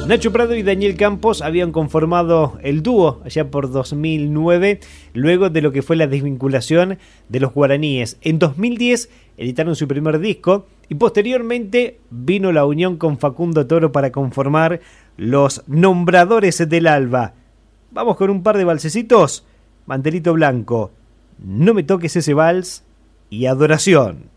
Nacho Prado y Daniel Campos habían conformado el dúo allá por 2009, luego de lo que fue la desvinculación de los guaraníes. En 2010 editaron su primer disco y posteriormente vino la unión con Facundo Toro para conformar los Nombradores del Alba. Vamos con un par de valsecitos. Mantelito Blanco, No me toques ese vals y Adoración.